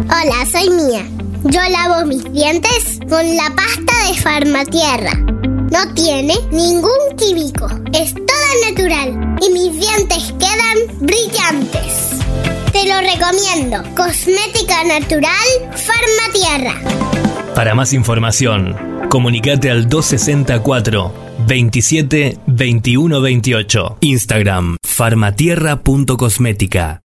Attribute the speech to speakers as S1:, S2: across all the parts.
S1: Hola, soy Mía. Yo lavo mis dientes con la pasta de Farmatierra. No tiene ningún químico. Es toda natural y mis dientes quedan brillantes. Te lo recomiendo. Cosmética natural Farmatierra.
S2: Para más información, comunicate al 264 27 21 28. Instagram, farmatierra.cosmética.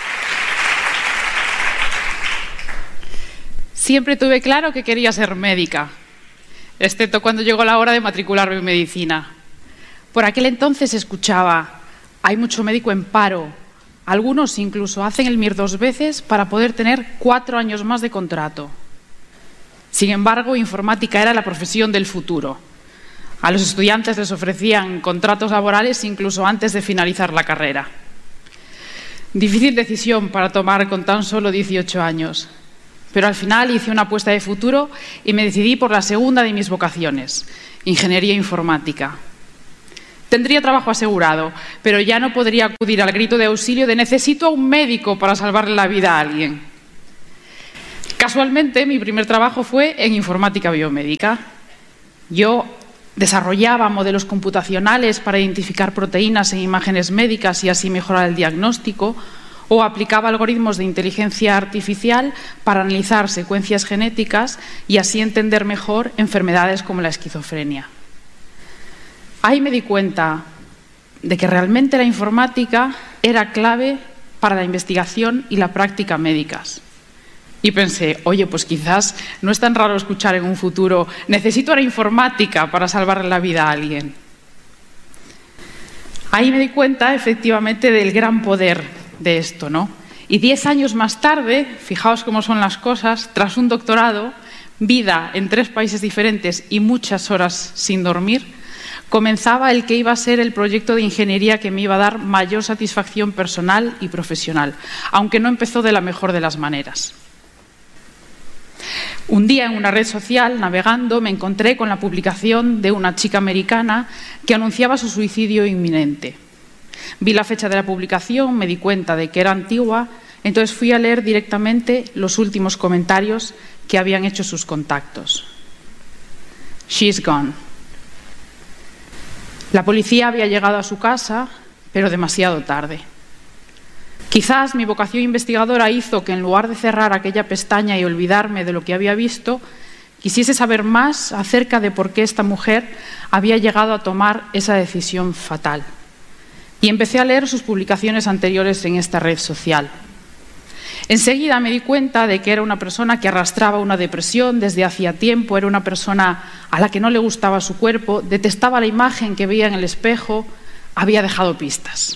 S3: Siempre tuve claro que quería ser médica, excepto cuando llegó la hora de matricularme en medicina. Por aquel entonces escuchaba, hay mucho médico en paro. Algunos incluso hacen el MIR 2 veces para poder tener 4 años más de contrato. Sin embargo, informática era la profesión del futuro. A los estudiantes les ofrecían contratos laborales incluso antes de finalizar la carrera. Difícil decisión para tomar con tan solo 18 años. Pero al final hice una apuesta de futuro y me decidí por la segunda de mis vocaciones, ingeniería informática. Tendría trabajo asegurado, pero ya no podría acudir al grito de auxilio de necesito a un médico para salvarle la vida a alguien. Casualmente, mi primer trabajo fue en informática biomédica. Yo desarrollaba modelos computacionales para identificar proteínas en imágenes médicas y así mejorar el diagnóstico, o aplicaba algoritmos de inteligencia artificial para analizar secuencias genéticas y así entender mejor enfermedades como la esquizofrenia. Ahí me di cuenta de que realmente la informática era clave para la investigación y la práctica médicas. Y pensé, oye, pues quizás no es tan raro escuchar en un futuro, necesito la informática para salvarle la vida a alguien. Ahí me di cuenta, efectivamente, del gran poder de esto, ¿no? Y 10 años más tarde, fijaos cómo son las cosas, tras un doctorado, vida en 3 países diferentes y muchas horas sin dormir, comenzaba el que iba a ser el proyecto de ingeniería que me iba a dar mayor satisfacción personal y profesional, aunque no empezó de la mejor de las maneras. Un día en una red social, navegando, me encontré con la publicación de una chica americana que anunciaba su suicidio inminente. Vi la fecha de la publicación, me di cuenta de que era antigua, entonces fui a leer directamente los últimos comentarios que habían hecho sus contactos. She's gone. La policía había llegado a su casa, pero demasiado tarde. Quizás mi vocación investigadora hizo que en lugar de cerrar aquella pestaña y olvidarme de lo que había visto, quisiese saber más acerca de por qué esta mujer había llegado a tomar esa decisión fatal. Y empecé a leer sus publicaciones anteriores en esta red social. Enseguida me di cuenta de que era una persona que arrastraba una depresión desde hacía tiempo, era una persona a la que no le gustaba su cuerpo, detestaba la imagen que veía en el espejo, había dejado pistas.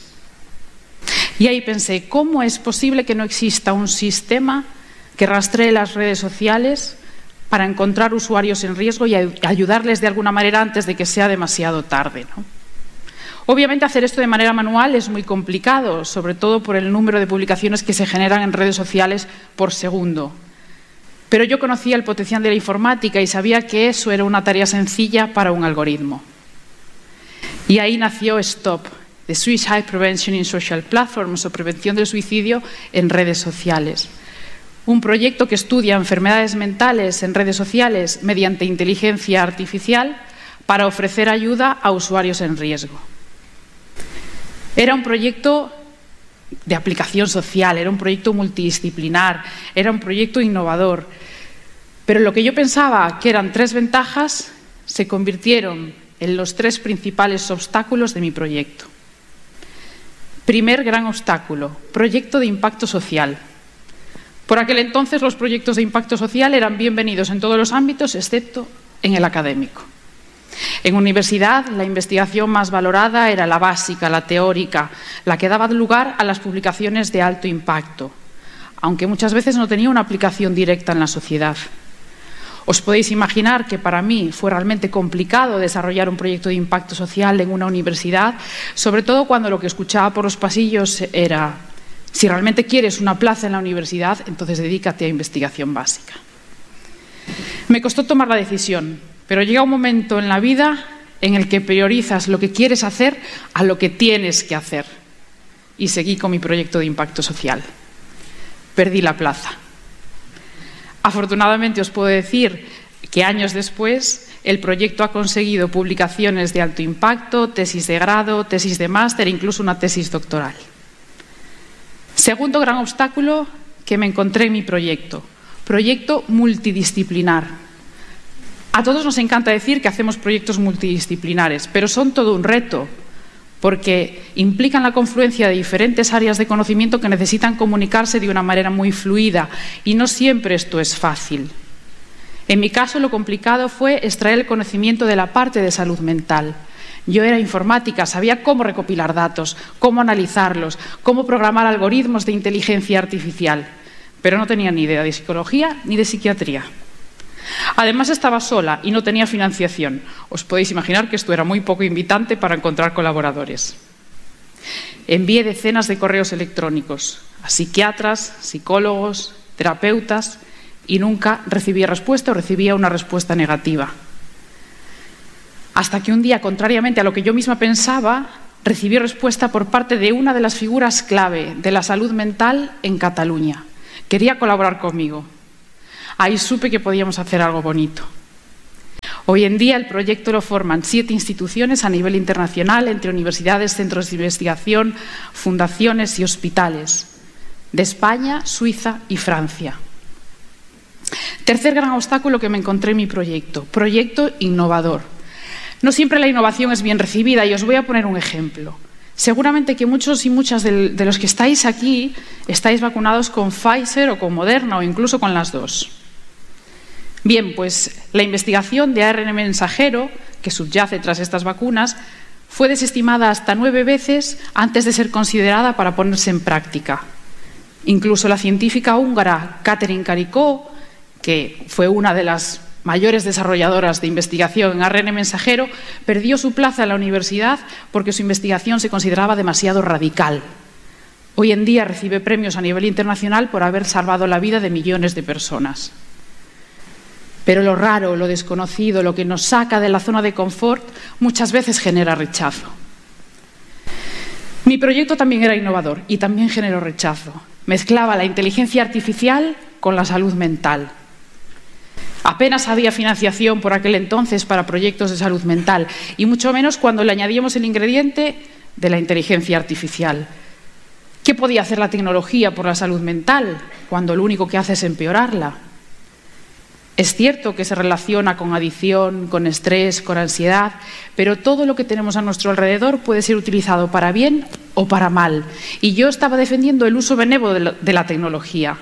S3: Y ahí pensé, ¿cómo es posible que no exista un sistema que rastree las redes sociales para encontrar usuarios en riesgo y ayudarles de alguna manera antes de que sea demasiado tarde, ¿no? Obviamente hacer esto de manera manual es muy complicado, sobre todo por el número de publicaciones que se generan en redes sociales por segundo. Pero yo conocía el potencial de la informática y sabía que eso era una tarea sencilla para un algoritmo. Y ahí nació STOP, de Suicide Prevention in Social Platforms, o prevención del suicidio en redes sociales. Un proyecto que estudia enfermedades mentales en redes sociales mediante inteligencia artificial para ofrecer ayuda a usuarios en riesgo. Era un proyecto de aplicación social, era un proyecto multidisciplinar, era un proyecto innovador. Pero lo que yo pensaba que eran 3 ventajas se convirtieron en los 3 principales obstáculos de mi proyecto. Primer gran obstáculo, proyecto de impacto social. Por aquel entonces los proyectos de impacto social eran bienvenidos en todos los ámbitos, excepto en el académico. En universidad, la investigación más valorada era la básica, la teórica, la que daba lugar a las publicaciones de alto impacto, aunque muchas veces no tenía una aplicación directa en la sociedad. Os podéis imaginar que para mí fue realmente complicado desarrollar un proyecto de impacto social en una universidad, sobre todo cuando lo que escuchaba por los pasillos era: si realmente quieres una plaza en la universidad, entonces dedícate a investigación básica. Me costó tomar la decisión, pero llega un momento en la vida en el que priorizas lo que quieres hacer a lo que tienes que hacer. Y seguí con mi proyecto de impacto social. Perdí la plaza. Afortunadamente os puedo decir que años después el proyecto ha conseguido publicaciones de alto impacto, tesis de grado, tesis de máster e incluso una tesis doctoral. Segundo gran obstáculo que me encontré en mi proyecto multidisciplinar. A todos nos encanta decir que hacemos proyectos multidisciplinares, pero son todo un reto, porque implican la confluencia de diferentes áreas de conocimiento que necesitan comunicarse de una manera muy fluida, y no siempre esto es fácil. En mi caso, lo complicado fue extraer el conocimiento de la parte de salud mental. Yo era informática, sabía cómo recopilar datos, cómo analizarlos, cómo programar algoritmos de inteligencia artificial, pero no tenía ni idea de psicología ni de psiquiatría. Además, estaba sola y no tenía financiación. Os podéis imaginar que esto era muy poco invitante para encontrar colaboradores. Envié decenas de correos electrónicos a psiquiatras, psicólogos, terapeutas y nunca recibí respuesta o recibía una respuesta negativa. Hasta que un día, contrariamente a lo que yo misma pensaba, recibí respuesta por parte de una de las figuras clave de la salud mental en Cataluña. Quería colaborar conmigo. Ahí supe que podíamos hacer algo bonito. Hoy en día el proyecto lo forman 7 instituciones a nivel internacional, entre universidades, centros de investigación, fundaciones y hospitales, de España, Suiza y Francia. Tercer gran obstáculo que me encontré en mi proyecto innovador. No siempre la innovación es bien recibida y os voy a poner un ejemplo. Seguramente que muchos y muchas de los que estáis aquí estáis vacunados con Pfizer o con Moderna o incluso con las dos. Bien, pues la investigación de ARN mensajero que subyace tras estas vacunas fue desestimada hasta 9 veces antes de ser considerada para ponerse en práctica. Incluso la científica húngara Katerin Karikó, que fue una de las mayores desarrolladoras de investigación en ARN mensajero, perdió su plaza en la universidad porque su investigación se consideraba demasiado radical. Hoy en día recibe premios a nivel internacional por haber salvado la vida de millones de personas. Pero lo raro, lo desconocido, lo que nos saca de la zona de confort, muchas veces genera rechazo. Mi proyecto también era innovador y también generó rechazo. Mezclaba la inteligencia artificial con la salud mental. Apenas había financiación por aquel entonces para proyectos de salud mental, y mucho menos cuando le añadíamos el ingrediente de la inteligencia artificial. ¿Qué podía hacer la tecnología por la salud mental cuando lo único que hace es empeorarla? Es cierto que se relaciona con adicción, con estrés, con ansiedad, pero todo lo que tenemos a nuestro alrededor puede ser utilizado para bien o para mal. Y yo estaba defendiendo el uso benévolo de la tecnología.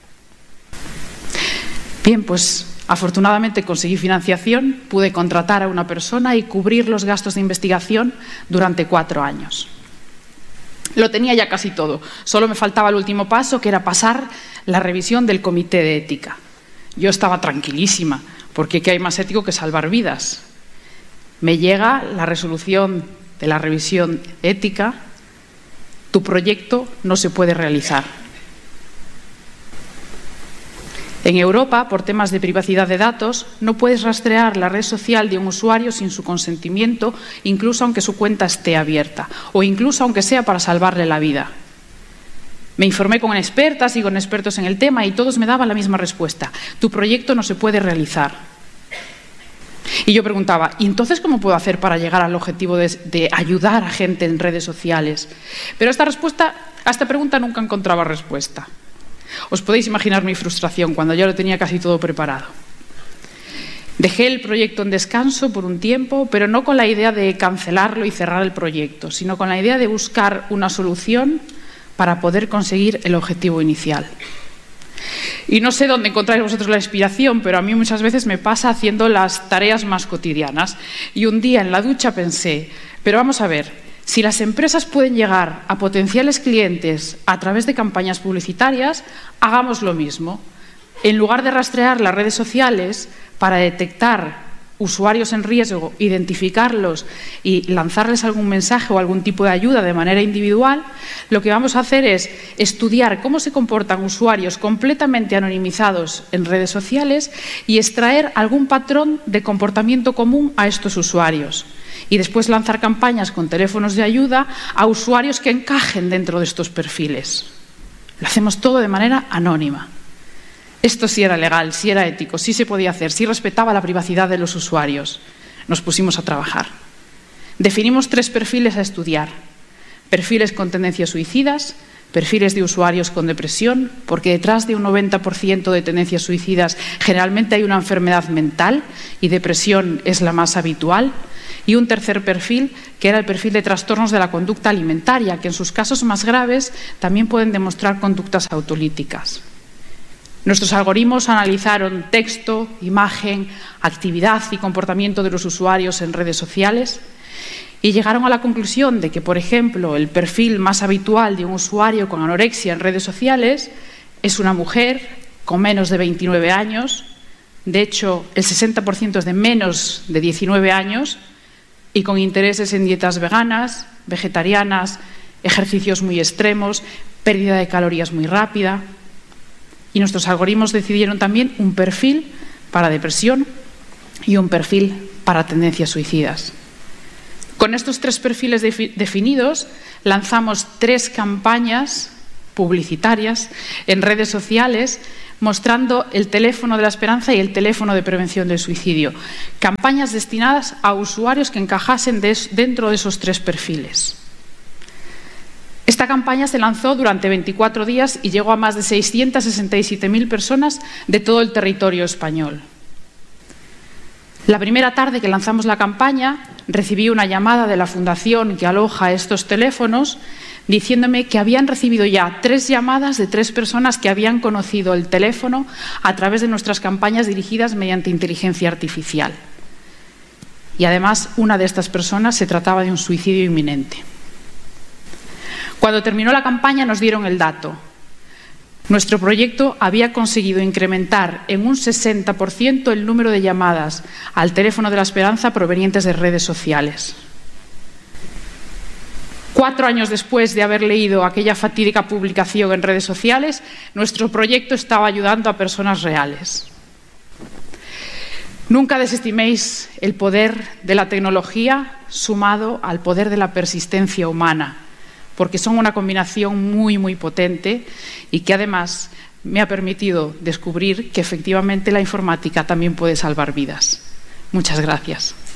S3: Bien, pues afortunadamente conseguí financiación, pude contratar a una persona y cubrir los gastos de investigación durante 4 años. Lo tenía ya casi todo, solo me faltaba el último paso, que era pasar la revisión del comité de ética. Yo estaba tranquilísima, porque ¿qué hay más ético que salvar vidas? Me llega la resolución de la revisión ética: tu proyecto no se puede realizar. En Europa, por temas de privacidad de datos, no puedes rastrear la red social de un usuario sin su consentimiento, incluso aunque su cuenta esté abierta, o incluso aunque sea para salvarle la vida. Me informé con expertas y con expertos en el tema y todos me daban la misma respuesta: tu proyecto no se puede realizar. Y yo preguntaba, ¿y entonces cómo puedo hacer para llegar al objetivo de ayudar a gente en redes sociales? Pero a esta pregunta nunca encontraba respuesta. Os podéis imaginar mi frustración cuando ya lo tenía casi todo preparado. Dejé el proyecto en descanso por un tiempo, pero no con la idea de cancelarlo y cerrar el proyecto, sino con la idea de buscar una solución para poder conseguir el objetivo inicial. Y no sé dónde encontráis vosotros la inspiración, pero a mí muchas veces me pasa haciendo las tareas más cotidianas. Y un día en la ducha pensé, pero vamos a ver, si las empresas pueden llegar a potenciales clientes a través de campañas publicitarias, hagamos lo mismo. En lugar de rastrear las redes sociales para detectar usuarios en riesgo, identificarlos y lanzarles algún mensaje o algún tipo de ayuda de manera individual, lo que vamos a hacer es estudiar cómo se comportan usuarios completamente anonimizados en redes sociales y extraer algún patrón de comportamiento común a estos usuarios. Y después lanzar campañas con teléfonos de ayuda a usuarios que encajen dentro de estos perfiles. Lo hacemos todo de manera anónima. Esto sí era legal, sí era ético, sí se podía hacer, sí respetaba la privacidad de los usuarios. Nos pusimos a trabajar. Definimos 3 perfiles a estudiar. Perfiles con tendencias suicidas, perfiles de usuarios con depresión, porque detrás de un 90% de tendencias suicidas generalmente hay una enfermedad mental y depresión es la más habitual. Y un tercer perfil, que era el perfil de trastornos de la conducta alimentaria, que en sus casos más graves también pueden demostrar conductas autolíticas. Nuestros algoritmos analizaron texto, imagen, actividad y comportamiento de los usuarios en redes sociales y llegaron a la conclusión de que, por ejemplo, el perfil más habitual de un usuario con anorexia en redes sociales es una mujer con menos de 29 años, de hecho, el 60% es de menos de 19 años y con intereses en dietas veganas, vegetarianas, ejercicios muy extremos, pérdida de calorías muy rápida. Y nuestros algoritmos decidieron también un perfil para depresión y un perfil para tendencias suicidas. Con estos 3 perfiles definidos, lanzamos 3 campañas publicitarias en redes sociales mostrando el teléfono de la esperanza y el teléfono de prevención del suicidio. Campañas destinadas a usuarios que encajasen dentro de esos 3 perfiles. Esta campaña se lanzó durante 24 días y llegó a más de 667.000 personas de todo el territorio español. La primera tarde que lanzamos la campaña, recibí una llamada de la fundación que aloja estos teléfonos diciéndome que habían recibido ya 3 llamadas de 3 personas que habían conocido el teléfono a través de nuestras campañas dirigidas mediante inteligencia artificial. Y además, una de estas personas se trataba de un suicidio inminente. Cuando terminó la campaña nos dieron el dato. Nuestro proyecto había conseguido incrementar en un 60% el número de llamadas al teléfono de la esperanza provenientes de redes sociales. 4 años después de haber leído aquella fatídica publicación en redes sociales, nuestro proyecto estaba ayudando a personas reales. Nunca desestiméis el poder de la tecnología sumado al poder de la persistencia humana, porque son una combinación muy, muy potente y que además me ha permitido descubrir que efectivamente la informática también puede salvar vidas. Muchas gracias.